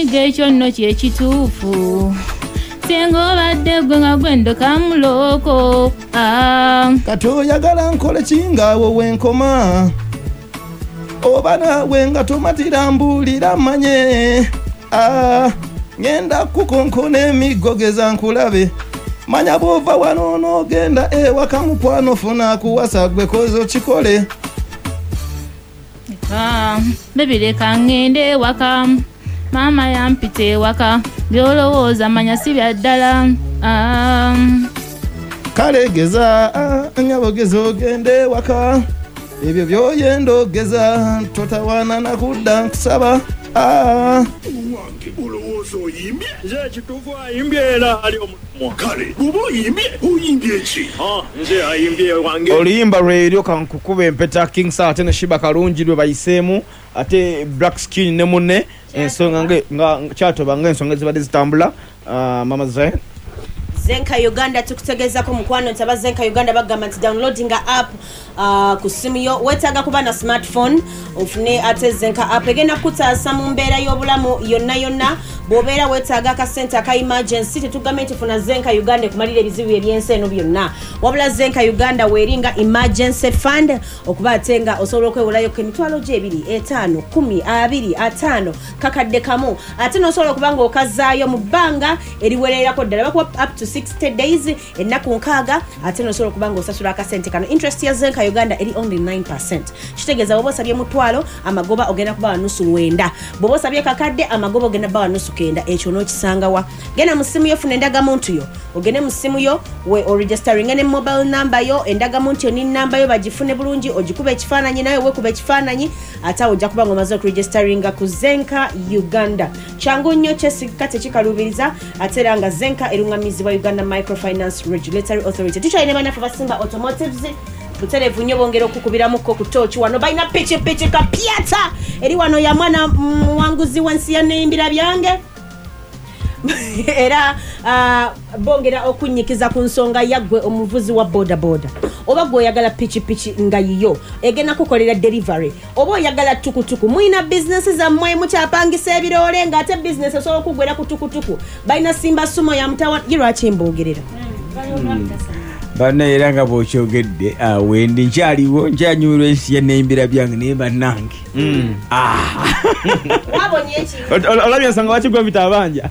Gekyo nno kyekituufu senga obadde gwe nga gwendo kamuloko kati oyagala nkole kingawo wenkoma oba nawe nga tomatira mbuulira manye ngenda kukonkona emiggo geza nkulabe manya bwova wano n'ogenda ewaka mukwano funa kuwasa gwe kozo kikole bebireka ngende ewaka mama yampita ewaka byolowooza manya si bya ddala kale geza nyabogeza ogende ewaka ebyo byoyenda ogeza totawaana nakudda nkusaba wange olowooza oyimbye nze ekituufu ayimbye era ali omulumwa kale guba oyimbye ki nze ayimbye wange oluyimba lweryo kankukube empeta King Sir ate ne Shiba Kalungi lwe bayiseemu ate Black Skin ne munne ensonga nga kyatoba ng'ensonga ezibadde zitambula mama Zayn Zenka Uganda tukutegezako mukwano ntaba Zenka Uganda bagamba nti downloading app ku simu yo wetaaga kuba na smartphone ofune ate Zenka app egenda kutaasa mu mbeera y'obulamu yonna bw'obeera wetaaga akasente aka emergency tetugambe nti funa Zenka Uganda ekumalira ebizibu ebyensi eno byonna wabula Zenka Uganda weeringa emergency fund okuba ate nga osobola okwewolayo ku emitwalo gye 2 5 10 20 5 kakadde kamu ate n'osobola okuba nga okazaayo mu bbanga eriwererako ddala bakuwa up to 60 days ennaku nkaaga ate n'osobola okuba nga osasula akasente kano interest ya Zenka Uganda eri only 9%. Kitegeeza bw'oba osabye mutwalo amagoba ogenda kuba nusu 9 bw'oba osabye kakadde amagoba ogenda kuba nusu 9 ekyo n'okisangawa genda mu simu yo funa endagamuntu yo ogende mu simu yo we oregistering ne mobile number yo endagamuntu yo ni namba yo bagifune bulungi ogikuba ekifaananyi nawe wekuba ekifaananyi ate ojja kuba nga omaze okuregisteringa ku Zenka Uganda kyangu nnyo kyesigika tekikalubiriza ate era nga Zenka erungamizibwa Uganda Microfinance Regulatory Authority tukyalina banafu basimba automotives buterevu nnyo bongera okukubiramuko ku tochi wano balina pichi kapyata eri wano ya mwana muwanguzi wansi ya neyimbira byange era bongera okunyikiza ku nsonga yaggwe omuvuzi wa boda oba gwe oyagala pichi nga yiyo egenda kukolera delivery oba oyagala tukutuku mwina business zammwe mukyapangisa ebiroole nga ate business osobola okugwera ku tukutuku balina simba sumo ya mutawa lwaki mboogerera bana era nga bw'okyogedde wendi nkyaliwo nkyanyumirwa ensi ya neyimbira byange naye bannange olabye ensonga wakigwa bitabanja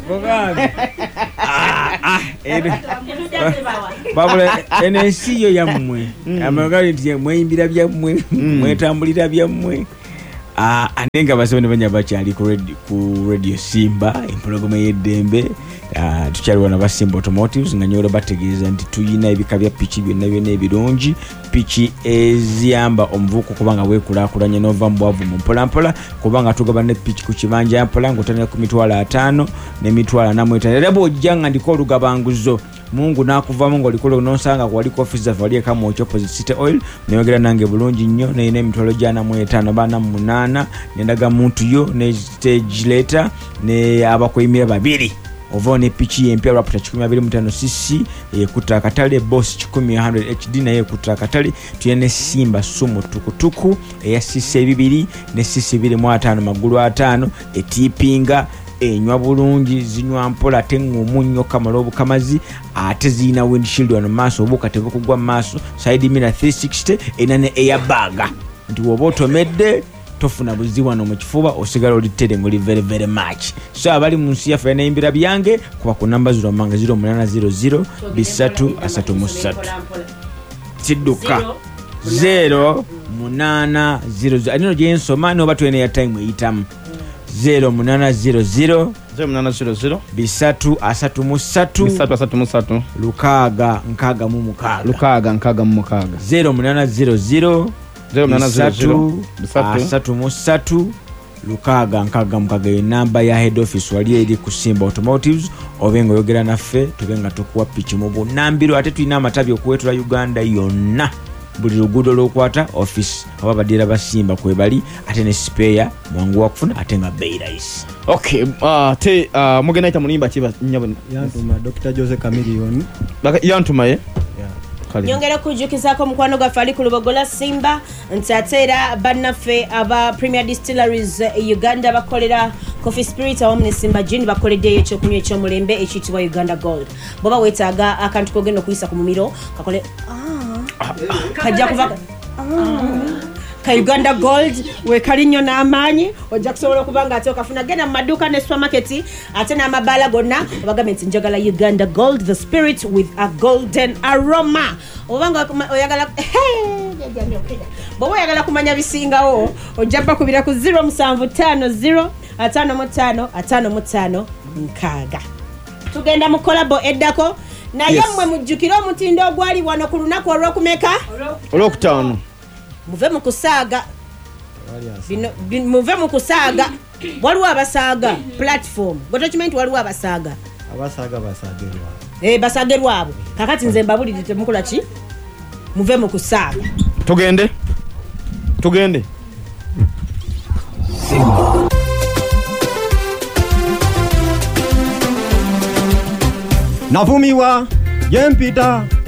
babula eno ensi yo yammwe amagali nti mweyimbira byammwe mwetambulira byammwe ate nga basobe ne banya bakyali ku radio Simba empologoma y'eddembe tukyaliwo na Basimba Automotives nga nyola bategeeza nti tuyina ebika bya piki byonna ebirungi piki eziyamba omuvuko kubanga weekulaakulanye n'ova mu bwavu mu mpolampola kubanga tugaba ne piki ku kibanja mpola ng'otandika ku mitwalo 5 n'emitwalo 45 era bw'ojja nga ndiko olugabanguzo Mungu nakuvamu ng'olikolo n'osanga waliko office za valiye kama ocho opposite City Oil neyogera nange bulungi nnyo neyina emitwalo gyana mu 5 bana mu 8 nendaga muntu yo ne stage letter ne abakwimira babiri ovo ne pichi empya rapta 125cc ekuta katale boss 100 HD na ekuta katale tuyene Simba sumu tukutuku eya cc 2 ne cc 2.5 magulu 5 etipinga enywa bulungi zinywa mpola tengo munyo kamala obukamazi ate zina windshield wano maaso obuka kugwa maaso side mirror 360 enane airbag ndi wobotomedde tofuna buziwano mu kifuba osigala olitere ngoli very much so abali mu nsi yafe neyimbira byange kuba ku namba 0800 333 tidduka 0800 anino jensoma no batwene ya time eyitamu 0800 bisatu asatu musatu lukaga nkaga mu mukaga 0800 asatu musatu lukaga nkaga mukaga namba ya head office wali eri ku Simba Automotives obengo yogera naffe tubenga tukuwa pichi mu bunambiro ate tulina amatabi okuwetula Uganda yonna buli luguudo lwokwata office ababadira basimba kwebali ate ne spare mwangu wakufuna ate nga bei rahisi. Okay, mugenda ita munimba kiba nyabo yantuma Dr. Jose Chameleone yantuma ye nyongera okujjukizako mukwano gwaffe ali ku lubogola Simba nti ate era bannaffe aba Premier Distilleries Uganda bakolera Coffee Spirit awamu ne Simba Gin bakoleddeyo ekyokunywa ekyomulembe ekiyitibwa Uganda Gold. Bw'oba weetaaga akantu kogenda okuyisa ku mumiro kakole kajja kuva ka Uganda Gold wekali nnyo n'amaanyi ojja kusobola okuba nga ate okafuna genda mu maduuka ne supermarket ate n'amabaala gonna obagambe nti njagala Uganda Gold, the spirit with a golden aroma. Obanga oyagala bw'oba oyagala kumanya bisingawo ojja bakubira ku 0750 55 tugenda mu kolabo eddako naye mmwe mujjukire omutindo ogwali wano ku lunaku olw'okumeka olwokutaano muve mu kusaaga muve mu kusaaga waliwo abasaaga platform gotokimanyi waliwo abasaaga basagerwa abo kakati nze mbabulire temukola ki muve mu kusaaga tugende navumiwa yempita